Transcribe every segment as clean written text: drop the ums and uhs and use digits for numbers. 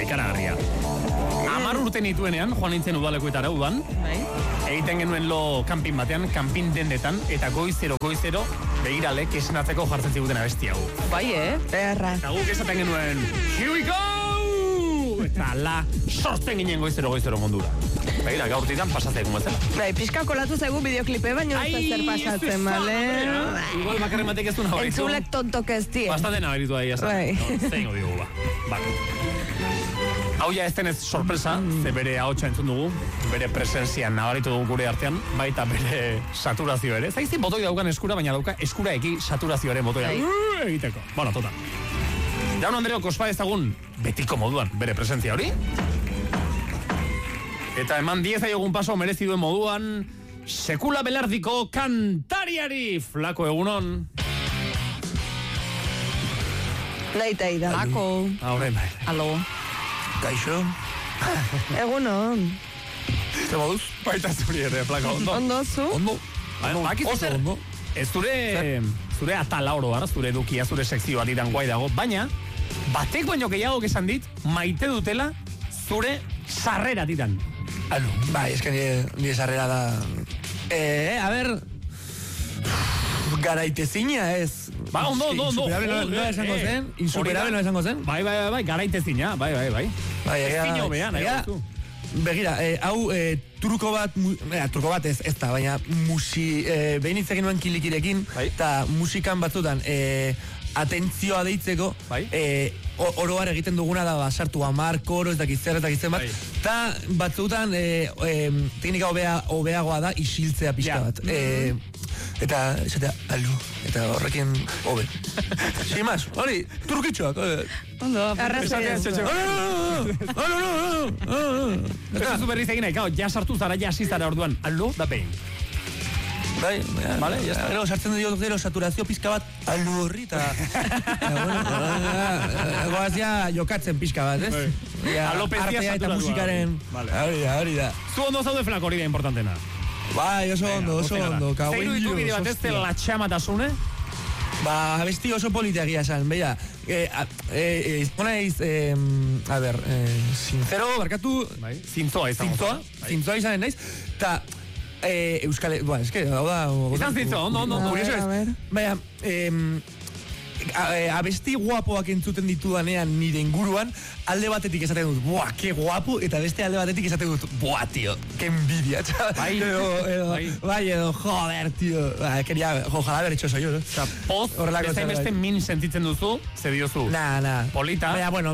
ikaragarria. 10 urte nituenean, joan nintzen udalekuetara udan, egiten genuen lo kanpin batean, kanpin dendetan, eta goizero, begirale, kesenatzeko jartzen ziguten abesti hau. Bai, perra. Eta guk esaten genuen, here we go! Eta la, sortzen ginen goizero mondura. Begira, gaurtitan pasatzen egun bezala. Bai, pixka kolatu zaigu bideoklipe, baina ez zer pasatzen, bale? Igual bakarren batek ez du nabaritu. Entzulek tontok ez die. Bastante nabaritu ahí, esa. Zein odigu, ba. Hau ja ez denez sorpresa, ze bere ahotsa entzun dugu, bere presenzian nabaritu dugu gure artean, baita bere saturazio ere. Zaizti botoi daukan eskura, baina dauka eskura eki saturazioaren botoia egiteko. Bueno, total. Jaun Andreo, kospa ezagun betiko moduan bere presentzia hori. Eta eman 10 aiogun paso merezi duen moduan, sekula belardiko kantariari, Flako, egunon. Laita ida. Flako. Horren bai. Alo. Kaixo. Egunon. Zer moduz? Baita zuri ere, Flako, ondo. Ondo, zu? Ondo. Oso ondo. Ez zure atala oro gara, zure edukia, zure sekzioa ditan guai dago, baina, batek baino gehiago esan dit, maite dutela zure sarrera ditan. Alo, bai, esken nire sarrera da... A ber... Garaitezina ez... Ba, ondo. Insuperable no esango zen? Insuperable no esango zen? Bai, garaitezina, bai. Ez behan, Begira, hau truko bat ez da, baina behin hitz egin nuen kilikirekin, eta musikan batzutan atentzioa deitzeko, oroar egiten duguna da, sartu 10 koro, ez dakitzen bat, eta batzutan teknika hobeagoa da isiltzea pixka bat. Eta esatea, alu, eta horrekin hobe. Sin más, hori, trukitxoak. Ondo, arrazia. Ez zu berriz egin nahi, ja sartu zara, ja hasi zara orduan, alu, da behin. Bai, vale, ya está. Gero sartzen dio gero saturazio pizka bat alu horri eta goazia jokatzen pizka bat, ez? Artea eta musikaren. Hori da. Zu ondo zaude, Flako, hori da importantena. Bai, oso ondo. Zeiru ditu bide bat ez dela txamatasune? Ba, abesti oso politegia esan, beha. Ona eiz, a ber, sincero, barkatu. Zintzoa izanen naiz. Ta, Euskal... Bueno, eske, hau da... Izan zintzo, ondo. Baina, abesti guapoak entzuten ditudanean nire inguruan, alde batetik esaten dut, buah, ke guapo, eta beste alde batetik esaten dut, buah, tío, ke envidia, edo, joder, tío, ojalá haber hecho eso yo, poz, bezain beste min sentitzen duzu, ze diozu, polita, baina, bueno,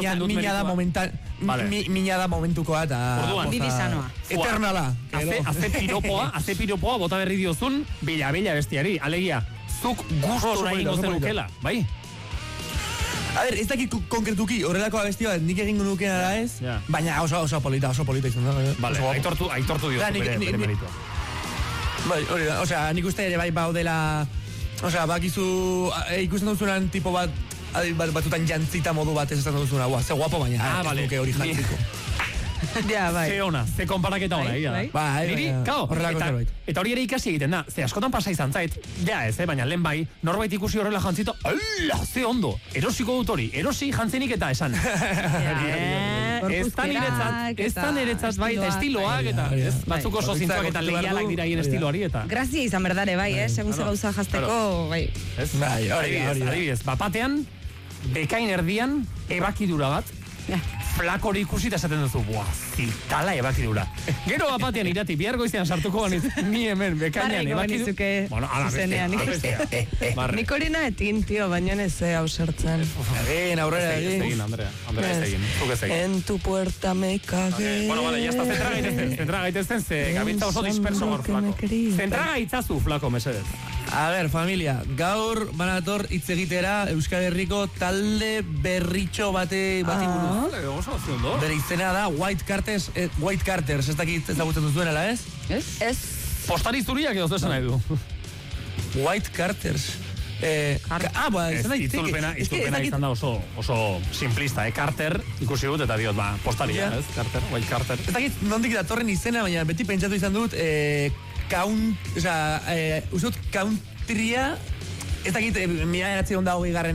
mina da momentukoa, eta... Bidizanoa. Eternala. Haze piropoa, bota berri diozun, bella bestiari, alegia, zuk gustora ingo zenukela, bai? A ber, ez dakit konkretuki horrelako abesti bat nik egingo nukena da ez, baina oso polita izan da. Vale, aitortu diozu bere meritua. Bai, hori da, osea, nik uste ere bai baudela, osea, bakizu, ikusten duzunan tipo bat, batutan jantzita modu bat ez esan duzuna, ze guapo baina, ez duke hori jantziko. Ja, bai. Ze ona, ze konparaketa ona, Niri, eta hori ere ikasi egiten da, ze askotan pasa izan zait, baina lehen bai, norbait ikusi horrela jantzito, ala, ze ondo, erosiko dut hori, erosi jantzenik eta esan. Ez da niretzat, bai, estiloak, eta batzuk oso zintzoak eta lehialak dira hien estiloari, eta... Grazia izan berdare, bai, segun ze gauza jazteko, bai. Adibidez, bapatean, bekain erdian, ebakidura bat, Flakori ikusi eta esaten duzu, buah, zitala ebakidura. Gero bapatean irati, bihar goizean sartuko baniz, ni hemen, bekainan ebakidu. Bueno, ala bestia. Nik hori nahetin, tio, baina ez hau sartzen. Egin, aurrera egin. Andrea, ez egin, zuk ez egin. En tu puerta me cagué. Bueno, vale, ya está, zentra gaitezen, ze gabitza oso disperso gor, Flako. Zentra gaitzazu, Flako, mesedez. A ver, familia, gaur banator hitz egitera Euskal Herriko talde berritxo bati buruz. Bere izena da White Carters, ez dakit ezagutzen duzuena, ez? Ez. Postari zuriak edo zesan nahi du. White Carters. Itzulpena izan da oso simplista, Carter ikusi dut eta diot, postaria, ez? Carter, White Carter. Ez dakit nondik datorren izena, baina beti pentsatu izan dut countrya, ez dakit, 1920 garren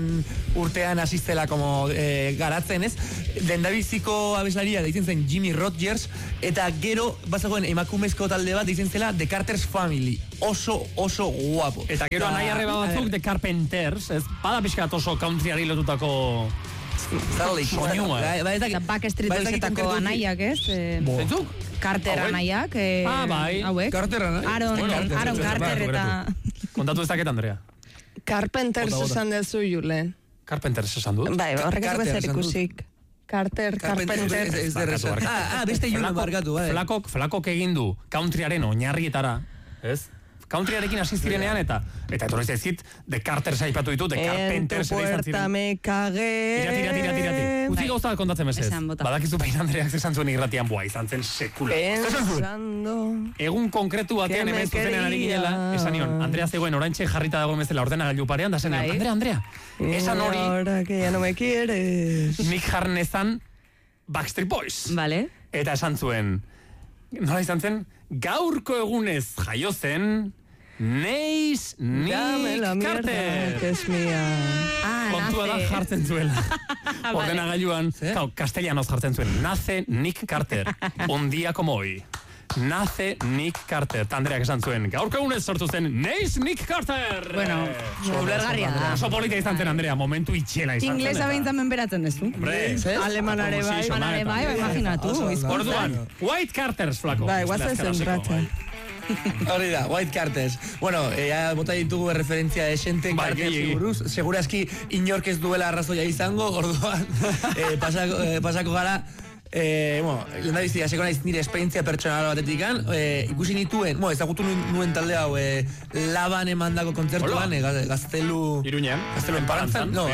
urtean asistela garatzen, ez? Dendabiziko abeslaria deitzen zen Jimmy Rogers, eta gero bazagoen emakumezko talde bat deitzen zela The Carter's Family. Oso guapo. Eta gero anai arreba batzuk The Carpenters, ez? Bada pixkat oso countryari lotutako soinua. Eta Backstreet Boysetako anaiak, ez? Zentzuk? Carter anaiak. Bai. Carter anaiak. Aaron Carter eta... Kontatu ez daket, Andrea? Carpenters esan dezu, Julen. Carpenters esan dut? Bai, horrek ez bezer ikusik. Carpenters. Beste Julen barkatu, bai. Flakok egin du countryaren oinarrietara, ez? Countryarekin asistirenean eta etorri zaizkit The Carters aipatu ditu, The Carpenters ere izan ziren. En tu puerta me cagué. Tirati. Utzi gauza kontatzen mesez. Badakizu Pein Andreak esan zuen irratian, izan zen sekula. Pensando. Egun konkretu batean hemen zuzenean ari ginela, esan nion, Andrea zegoen oraintxe jarrita dago bezala ordenagailu parean, da zen nion, Andrea, esan hori... Ahora que ya no me quieres. Nik jarnezan Backstreet Boys. Vale. Eta esan zuen, nola izan zen, gaurko egunez jaio zen... Neiz Nick Carter. Que es mía. Kontua da jartzen zuela. Ordenagailuan, castellanoz jartzen zuen. Nace Nick Carter. Un día como hoy. Nace Nick Carter. Andreak esan zuen. Gaurko egunez sortu zen Neiz Nick Carter. Bueno, ulergarria da. Oso polita izan zen, Andrea. Momentu itxela izan zen. Inglesa behintzen menberatzen dezu. Alemanare bai, imaginatu. Orduan, White Carters, flako. Bai, guazen zentratzen. Hori da, White Carters. Bueno, ya bota ditugu referentzia de xente Carters buruz. Segurazki inork ez duela arrazoia izango, orduan pasako gara. Lehen da biztia, seko naiz nire esperientzia pertsonal batetikan. Ikusi nituen, ezagutu nuen talde hau Laban emandako kontzertuan, Gaztelu... Iruñean. Gaztelu Enparantzan. No,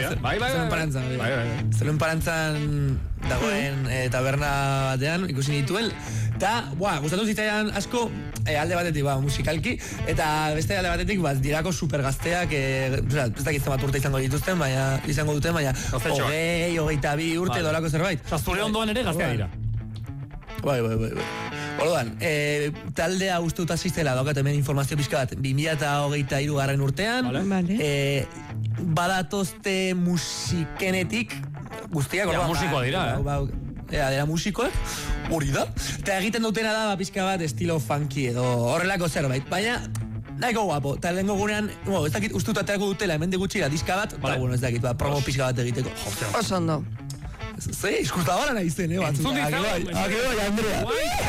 Gaztelu Enparantzan dagoen taberna batean, ikusi nituen. Eta, gustatu zitzaidan asko alde batetik, musikalki, eta beste alde batetik, dirako supergazteak, ez dakitzen bat urte izango dituzten, izango duten, baina 22 urte dolako zerbait. Zure ondoan ere gaztea dira. Bai. Orduan, taldea uste dut asistela, daukat hemen informazio pixka bat, 2023 garren urtean, badatozte musikenetik, guztiak, musikoa dira, dira musikoak, hori da. Eta egiten dutena da, pixka bat, estilo funky edo horrelako zerbait. Baina, nahiko guapo. Eta lehenko gurean, ez dakit uste dut aterako dutela, hemen digutxira diska bat, ez dakit, promo pixka bat egiteko. Oso ondo. Ze, iskurta bala nahi zen, batzuta. Entzun ditzago, Andrea.